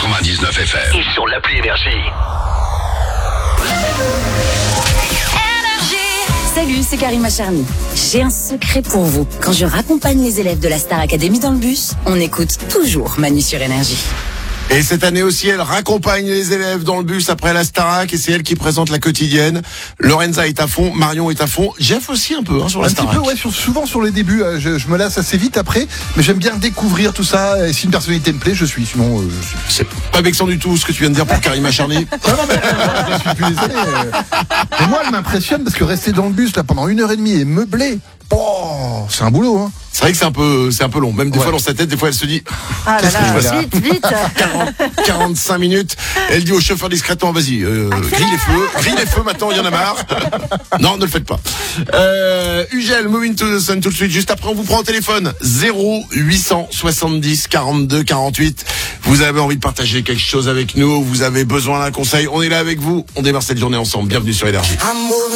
99 FM. Et sur l'appli Énergie. Salut, c'est Karima Charny. J'ai un secret pour vous. Quand je raccompagne les élèves de la Star Academy dans le bus, on écoute toujours Manu sur Énergie. Et cette année aussi, elle raccompagne les élèves dans le bus après la Starac et c'est elle qui présente la quotidienne. Lorenza est à fond, Marion est à fond, Jeff aussi un peu sur la Starac. Un petit peu, ouais, souvent sur les débuts. Je me lasse assez vite après, mais j'aime bien découvrir tout ça. Et si une personnalité me plaît, je suis. Sinon, je suis. C'est pas vexant du tout ce que tu viens de dire pour Karima Charny. Non, mais je suis plus désolé. Et moi, elle m'impressionne parce que rester dans le bus là pendant 1h30 et meubler, c'est un boulot, hein. C'est vrai que c'est un peu long. Même des fois dans sa tête, des fois elle se dit. Ah là là, vite. 45 minutes. Elle dit au chauffeur discrètement, vas-y, grille les feux maintenant, il y en a marre. Non, ne le faites pas. Ugel, Moving to the Sun tout de suite. Juste après, on vous prend au téléphone. 0870 42 48. Vous avez envie de partager quelque chose avec nous, vous avez besoin d'un conseil. On est là avec vous. On démarre cette journée ensemble. Bienvenue sur Énergie.